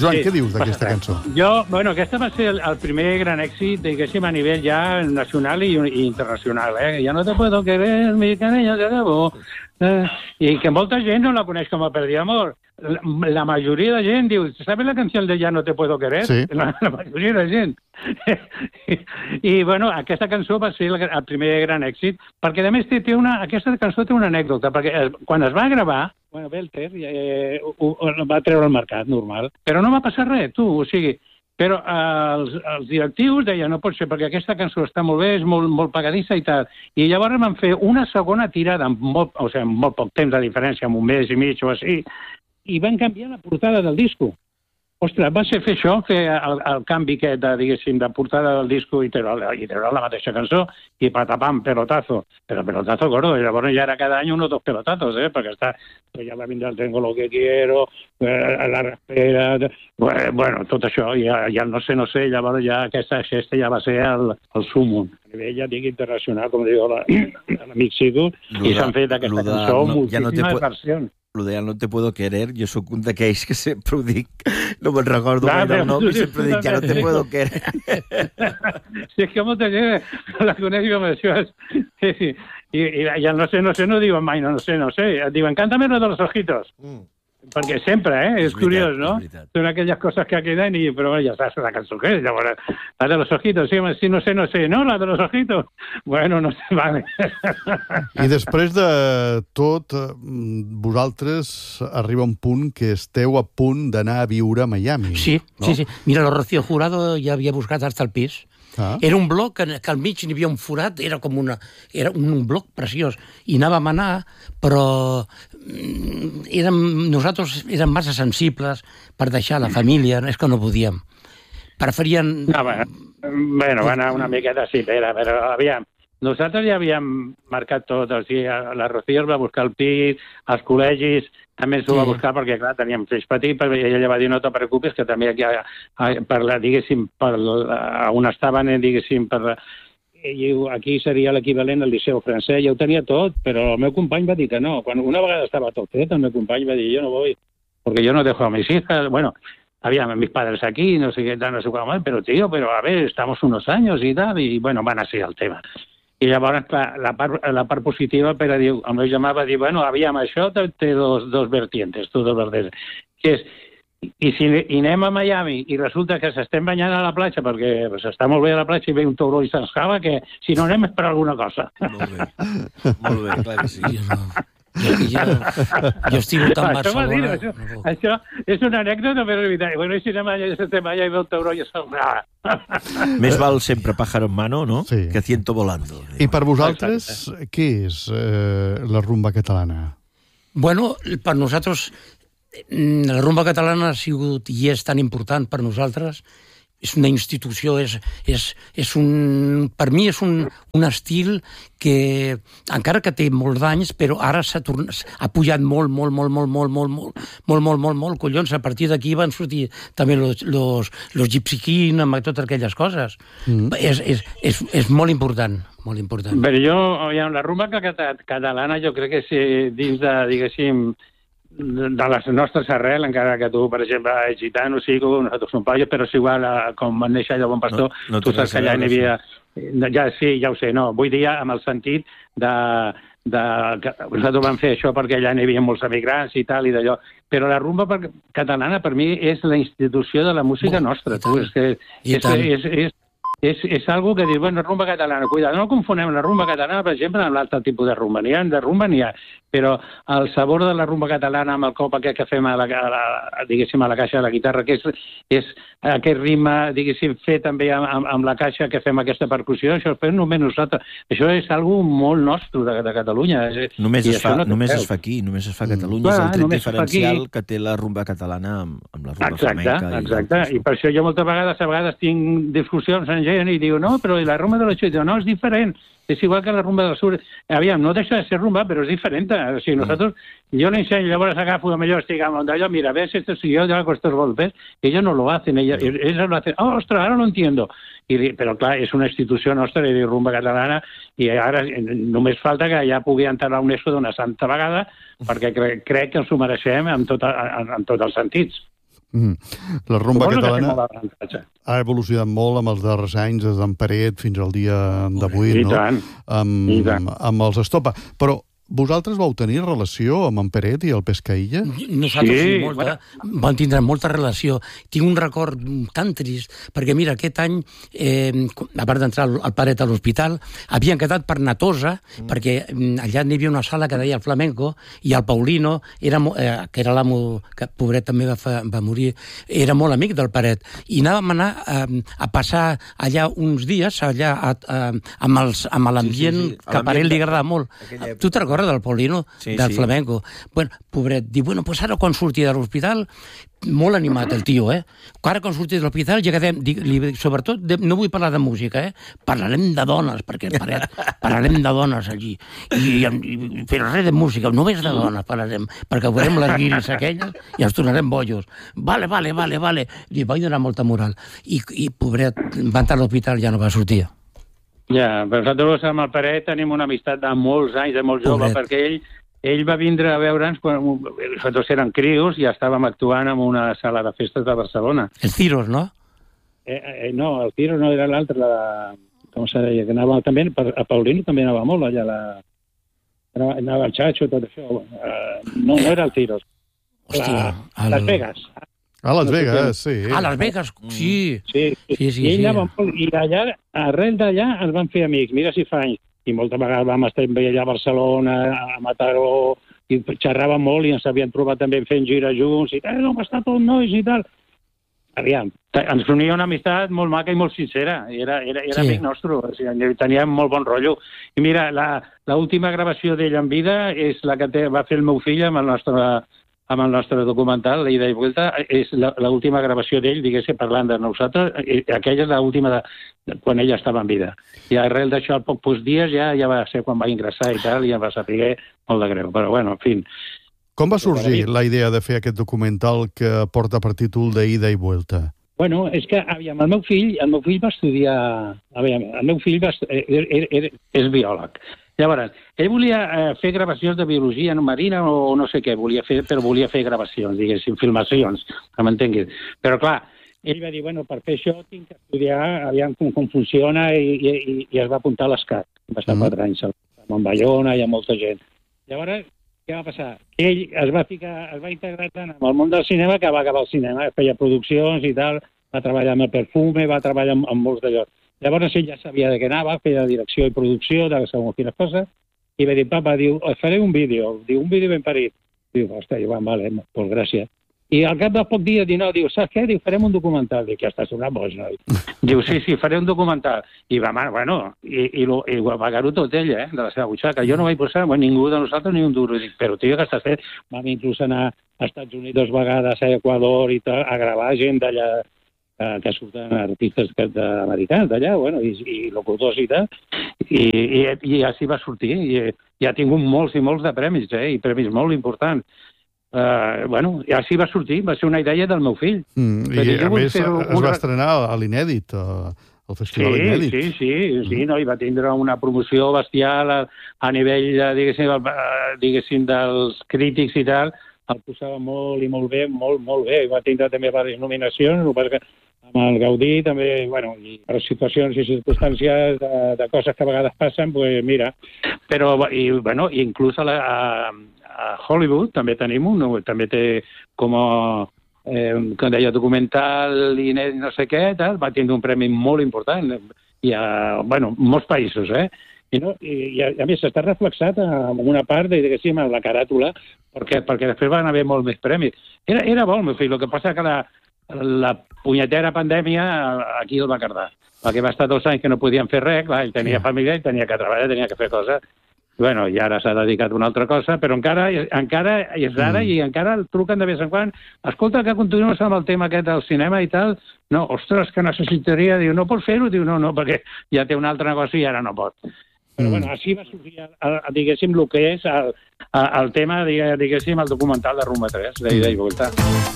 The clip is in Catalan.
Joan, què dius d'aquesta cançó? Bueno, aquesta va ser el primer gran èxit, diguéssim, a nivell ja nacional i internacional, Ja no te puedo querer, mi cariño se acabó. I que molta gent no la coneix com a Perdí Amor. La majoria de gent diu, ¿sabes la canción de Ya no te puedo querer? Sí. La majoria de gent. I, bueno, aquesta cançó va ser el primer gran èxit, perquè, a més, aquesta cançó té una anècdota, perquè quan es va gravar, bueno, Belter va treure al mercat, normal, però no va passar res, o sigui, però els directius deien, no pot ser, perquè aquesta cançó està molt bé, és molt pagadissa i tal. I llavors van fer una segona tirada, amb molt poc temps de diferència, amb un mes i mig o així, i van canviar la portada del disco. Ostres, va ser fer això, fer el canvi aquest, diguéssim, de portada del disco i treure la mateixa cançó, i patapam, pelotazo. Però pelotazo gordo, i llavors ja era cada any 1 o 2 pelotazos, perquè està, ja va vindre el Tengo lo que quiero, la respera, bueno, tot això, i el no sé, llavors ja aquesta ja va ser el súmum. A nivell, ja dic, internacional, com diu l'amic Sico, i s'han fet aquesta cançó moltíssimes versions. Lo de no te puedo querer, jo sóc un d'aquells que sempre ho dic, no me'n recordo gaire el nom, i sempre dic, ja no te puedo querer. Sí, és que molta gent la coneix com això. Sí. I el no sé, no diuen mai no sé. Diuen, cántame lo de los ojitos. Perquè sempre, és curiós, no? Són aquelles coses que queden i, però ja saps la cançó que és. Llavors, la de los ojitos, sí, no sé, no, la de los ojitos. Bueno, no sé, vale. I després de tot, vosaltres arriba un punt que esteu a punt d'anar a viure a Miami. Sí. Mira, el Rocío Jurado ja havia buscat hasta el pis. Era un bloc que al mig n'hi havia un forat, era un bloc preciós, i anàvem a anar, però nosaltres érem massa sensibles per deixar la família, és que no podíem. Preferien... Bueno, va anar una miqueta així, però aviam, nosaltres ja havíem marcat tot, o sigui, la Rocío es va buscar el pis, els col·legis també s'ho va buscar perquè, clar, teníem fills petits, i ella va dir, no te preocupis, que també aquí, diguéssim, on estaven, diguéssim, aquí seria l'equivalent al Liceu francès, ja ho tenia tot, però el meu company va dir que no. Quan una vegada estava tot fet, el meu company va dir, yo no voy, porque yo no dejo a mis hijas, bueno, había mis padres aquí, no sé qué tal, no sé cómo, pero tío, a ver, estamos unos años y tal, y bueno, van así el tema. I llavors, la part positiva, però el meu germà va dir, bueno, aviam, això té dos vertientes, dos vertientes, que és, i si anem a Miami i resulta que s'estem banyant a la platja perquè s'està molt bé a la platja i ve un tauró i se'ns java, que si no anem és per alguna cosa. Molt bé, clar que sí. Jo estimo tan Barcelona. Això és una anècdota, però és veritat. Bueno, i si anem allà i ve el tauró i se'ns java. Més val sempre pájaro en mano, ¿no? Sí. Que ciento volando. I per vosaltres, què és la rumba catalana? Bueno, per nosaltres, la rumba catalana ha sigut i és tan important per nosaltres. És una institució, per mi és un estil que, encara que té molts d'anys, però ara ha pujat molt, collons. A partir d'aquí van sortir també los Gypsy King, amb totes aquelles coses. És molt important, molt important. Però la rumba catalana jo crec que és dins de, diguéssim, de les nostres arrels, encara que tu, per exemple, ets gitano, nosaltres som paios, però és igual, com van néixer allà on pastor, tu saps que allà n'hi havia... Ja ho sé, no, vull dir amb el sentit de nosaltres vam fer això perquè allà n'hi havia molts emigrants i tal, i d'allò, però la rumba catalana per mi és la institució de la música nostra, tu, és algo que dius, bueno, rumba catalana, cuidado, no confonem la rumba catalana, per exemple, amb l'altre tipus de rumba. De rumba n'hi ha, però el sabor de la rumba catalana amb el cop aquest que fem diguéssim, a la caixa de la guitarra, que és aquest ritme, diguéssim, fet també amb la caixa que fem aquesta percussió, això fem només nosaltres. Això és algo molt nostre de Catalunya. Només es fa aquí, només es fa a Catalunya. És el tret diferencial que té la rumba catalana amb la rumba flamenca. Exacte, i per això jo moltes vegades tinc discussions amb gent i diu, no, però la rumba de la Xuita, no, és diferent. És igual que la rumba del sur. Aviam, no deixa de ser rumba, però és diferent. O sigui, nosaltres, jo l'ensenyo, llavors agafo, millor estic amb allò, mira, ves, esto siguió ya con estos golpes, ellos no lo hacen, ellos lo hacen, ostras, ahora lo entiendo. Però, clar, és una institució nostra de rumba catalana i ara només falta que ja pugui entrar a UNESCO d'una santa vegada perquè crec que ens ho mereixem en tots els sentits. La rumba catalana ha evolucionat molt amb els darrers anys, des d'en Peret fins al dia d'avui, no? I tant. Amb els Estopa. Però vosaltres vau tenir relació amb en Peret i el Pescaïlla? Nosaltres sí, molta. Vam tindre molta relació. Tinc un record tan trist, perquè mira, aquest any, a part d'entrar el Peret a l'hospital, havien quedat per Natosa, perquè allà n'hi havia una sala que deia el Flamenco, i el Paulino, que era l'amo, que pobret també va morir, era molt amic del Peret, i anàvem a anar a passar allà uns dies, allà amb l'ambient que a Peret li agradava molt. Tu te'n recordes del Paulino, del Flamenco? Bueno, pobret, diu, bueno, pues ara quan surti de l'hospital, molt animat el tio, ara quan surti de l'hospital ja quedem, sobretot, no vull parlar de música, parlarem de dones, perquè parlarem de dones allí, però res de música, només de dones parlarem, perquè veurem les guiris aquelles i ens tornarem bojos. Vale. Li vaig donar molta moral. I pobret, va entrar a l'hospital i ja no va sortir. Ja, però nosaltres amb el Peret tenim una amistat de molts anys, de molt jove, perquè ell va vindre a veure'ns quan nosaltres érem crios i estàvem actuant en una sala de festes de Barcelona. El Ciros, no? No, el Ciros no, era l'altre, com se deia, que anava també, a Paulino també anava molt, allà anava el Chacho, tot això. No era el Ciros. Las Vegas. A Las Vegas, sí. A Las Vegas, sí. I ell anava molt, i allà, arrel d'allà, ens van fer amics, mira si fa anys. I moltes vegades vam estar amb ell allà a Barcelona, a Mataró, i xerràvem molt i ens havíem trobat també fent gira junts, i tal, com està tot, nois, i tal. Aviam, ens unia una amistat molt maca i molt sincera, era amic nostre, o sigui, teníem molt bon rotllo. I mira, l'última gravació d'ell en vida és la que va fer el meu fill amb el nostre documental, La ida i vuelta, és l'última gravació d'ell, diguéssim, parlant de nosaltres, aquella és l'última quan ella estava en vida. I arrel d'això, al pocs dies, ja va ser quan va ingressar i tal, i em va saber molt de greu. Però, bueno, en fi. Com va sorgir la idea de fer aquest documental que porta per títol de Ida i Vuelta? Bueno, és que, aviam, el meu fill va estudiar... Aviam, el meu fill és biòleg. Llavors, ell volia fer gravacions de biologia marina o no sé què, però volia fer gravacions, diguéssim, filmacions, que m'entenguis. Però, clar, ell va dir, bueno, per fer això tinc que estudiar, aviam com funciona, i es va apuntar a l'ESCAT. Va estar 4 anys a Bayona, hi ha molta gent. Llavors, què va passar? Ell es va integrar tant amb el món del cinema que va acabar el cinema, feia produccions i tal, va treballar amb el perfume, va treballar amb molts d'allò. Llavors ell ja sabia de què anava, feia direcció i producció, de segons quines coses, i va dir, papa, diu, faré un vídeo ben parit. Diu, ostres, vale, doncs gràcies. I al cap de poc dia diu, saps què? Diu, farem un documental. Dic, ja estàs una boig, noi. Diu, sí, faré un documental. I va, bueno, i va pagar-ho tot ell, de la seva butxaca. Jo no vaig posar ningú de nosaltres ni un duro. Dic, però tio, que estàs fent? Vam inclús anar als Estats Units 2 vegades, a Equador i tal, a gravar gent d'allà, que surten artistes americans d'allà, bueno, i locutors i tal, i així va sortir, i ha tingut molts i molts de premis, i premis molt importants. Bueno, i així va sortir, va ser una idea del meu fill. I a més es va estrenar a l'Inèdit, al Festival Inèdit. Sí, no? I va tindre una promoció bestial a nivell, diguéssim, dels crítics i tal, el posava molt i molt bé, molt bé. Va tindre també diverses nominacions, amb el Gaudí també, bueno, i per situacions i circumstàncies de coses que a vegades passen, doncs mira. Però, bueno, inclús a Hollywood també tenim un, també té com com deia, documental i no sé què, tal, va tindre un premi molt important, i bueno, molts països, I a més està reflexat en una part, diguéssim, en la caràtula, perquè després van haver molt més premis. Era bo, el meu fill, el que passa que la punyetera pandèmia aquí el va cardar, perquè va estar 2 anys que no podien fer res, clar, ell tenia família, ell tenia que treballar, tenia que fer coses, bueno, i ara s'ha dedicat a una altra cosa, però encara és rara i encara el truquen de vez en quan. Escolta, que continues amb el tema aquest del cinema i tal. No, ostres, que necessitaria. Diu, no pots fer-ho? Diu, no, perquè ja té un altre negoci i ara no pot. Però, bueno, així va sorgir, diguéssim, el que és el tema, diguéssim, el documental de Rumba 3, d'Ida i Vuelta.